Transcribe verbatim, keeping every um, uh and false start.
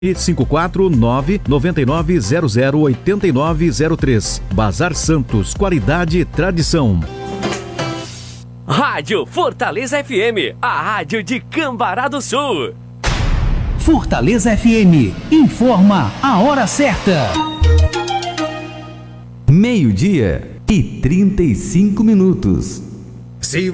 cinco quatro nove nove nove zero zero oito nove zero três. Bazar Santos, qualidade e tradição. Rádio Fortaleza F M, a rádio de Cambará do Sul. Fortaleza F M, informa a hora certa. Meio-dia e trinta e cinco minutos. Se